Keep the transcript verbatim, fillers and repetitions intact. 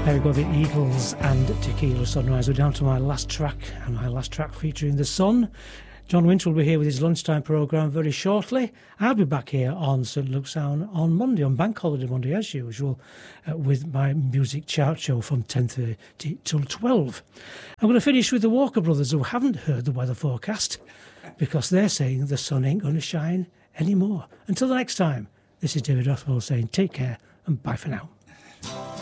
There we go, the Eagles and Tequila Sunrise. We're down to my last track, and my last track featuring the sun. John Winter will be here with his lunchtime programme very shortly. I'll be back here on St Luke's Sound on Monday, on Bank Holiday Monday as usual, uh, with my music chart show from ten thirty till twelve. I'm going to finish with the Walker Brothers, who haven't heard the weather forecast, because they're saying the sun ain't going to shine anymore. Until the next time, this is David Rothwell saying take care and bye for now.